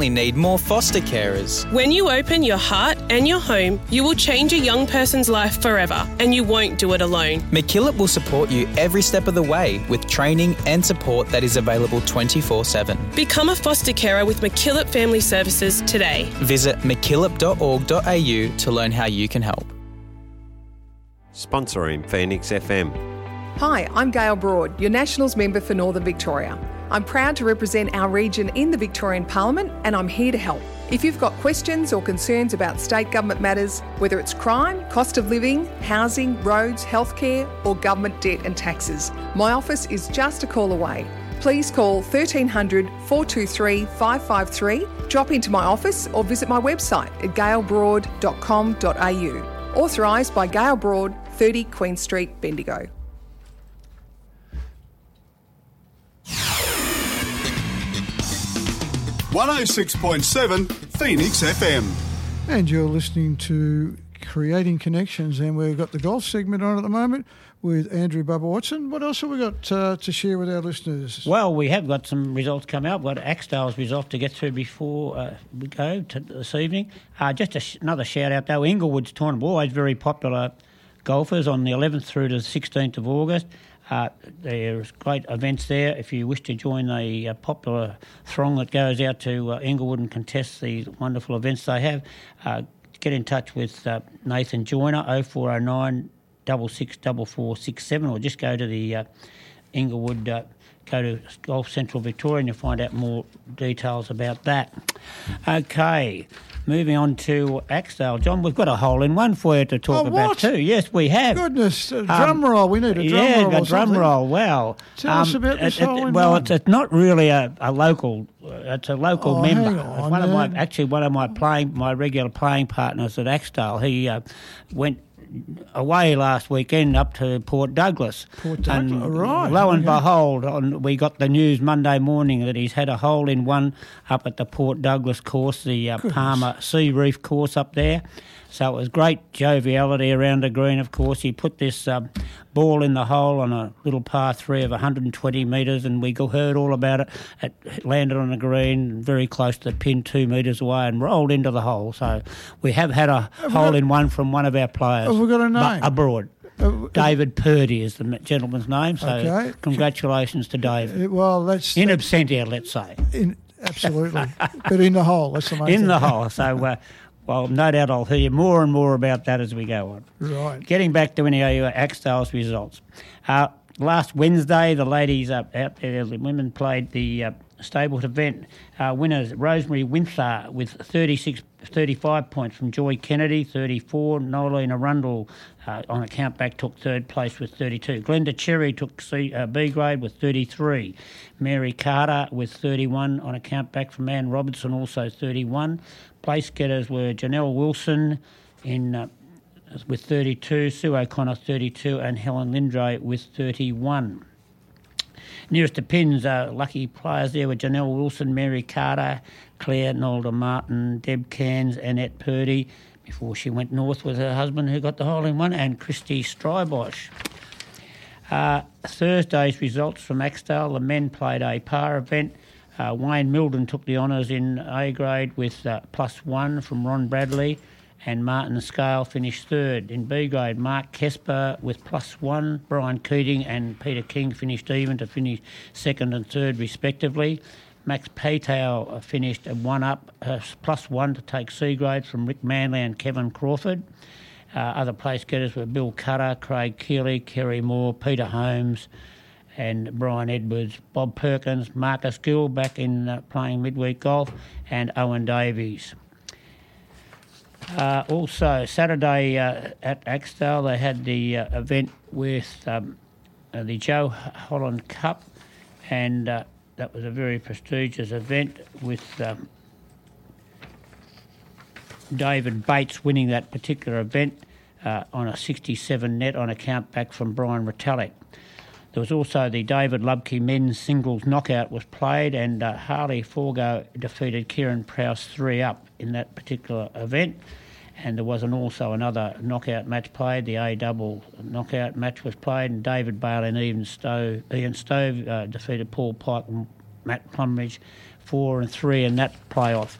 We need more foster carers. When you open your heart and your home, you will change a young person's life forever, and you won't do it alone. MacKillop will support you every step of the way with training and support that is available 24/7. Become a foster carer with MacKillop Family Services today. Visit mackillop.org.au to learn how you can help. Sponsoring Phoenix FM. Hi, I'm Gail Broad, your Nationals member for Northern Victoria. I'm proud to represent our region in the Victorian Parliament, and I'm here to help. If you've got questions or concerns about state government matters, whether it's crime, cost of living, housing, roads, healthcare, or government debt and taxes, my office is just a call away. Please call 1300 423 553, drop into my office or visit my website at gailbroad.com.au. Authorised by Gail Broad, 30 Queen Street, Bendigo. .7 Phoenix FM. And you're listening to Creating Connections, and we've got the golf segment on at the moment with Andrew Bubba Watson. What else have we got to share with our listeners? Well, we have got some results coming up. We've got Axdale's result to get through before we go to this evening. Just another shout-out, though. Inglewood's tournament, always very popular golfers on the 11th through to the 16th of August. There's great events there. If you wish to join the popular throng that goes out to Inglewood and contest these wonderful events they have, get in touch with Nathan Joyner, 0409 664467, or just go to the Inglewood, go to Golf Central Victoria and you'll find out more details about that. Okay. Moving on to Axdale. John, we've got a hole-in-one for you to talk about too. Yes, we have. Goodness, drum roll. We need a drum roll. Yeah, a drum roll. Wow. Tell us about this hole-in-one. Well, it's not really a local. It's a local member. Hang on, One of my regular playing partners at Axdale. He went away last weekend up to Port Douglas. And right. Lo and behold, we got the news Monday morning that he's had a hole-in-one up at the Port Douglas course, the Palmer Sea Reef course up there. So it was great joviality around the green, of course. He put this ball in the hole on a little par 3 of 120 metres, and we heard all about it. It landed on the green very close to the pin, 2 metres away, and rolled into the hole. So we have had a hole-in-one from one of our players. Have we got a name? Abroad. David Purdy is the gentleman's name, so Congratulations to David. Well, that's... In absentia, let's say. Absolutely. But in the hole, that's the main thing. In the hole, so... Well, no doubt I'll hear you more and more about that as we go on. Right. Getting back to any of Axdale's results. Last Wednesday, the ladies out there, the women played the Stables event. Winners, Rosemary Winthar with 35 points from Joy Kennedy, 34. Nolene Arundel on a countback took third place with 32. Glenda Cherry took B grade with 33. Mary Carter with 31 on a countback from Anne Robertson, also 31. Place getters were Janelle Wilson with 32, Sue O'Connor 32, and Helen Lindray with 31. Nearest to pins, lucky players there were Janelle Wilson, Mary Carter, Claire Nolda Martin, Deb Cairns, Annette Purdy, before she went north with her husband who got the hole-in-one, and Christy Strybosch. Thursday's results from Axdale, the men played a par event. Wayne Milden took the honours in A grade with +1 from Ron Bradley, and Martin Scale finished third. In B grade, Mark Kesper with +1, Brian Keating and Peter King finished even to finish second and third respectively. Max Paytow finished a one up, +1 to take C grade from Rick Manley and Kevin Crawford. Other place getters were Bill Cutter, Craig Keeley, Kerry Moore, Peter Holmes, and Brian Edwards, Bob Perkins, Marcus Gill back in playing midweek golf, and Owen Davies. Also, Saturday at Axdale, they had the event with the Joe Holland Cup, and that was a very prestigious event with David Bates winning that particular event on a 67 net on a countback from Brian Retallick. There was also the David Lubke men's singles knockout was played, and Harley Forgo defeated Kieran Prowse 3-up in that particular event. And there was also another knockout match played. The A-double knockout match was played, and David Bale and Ian Stove defeated Paul Pike and Matt Plumridge 4 and 3 in that playoff.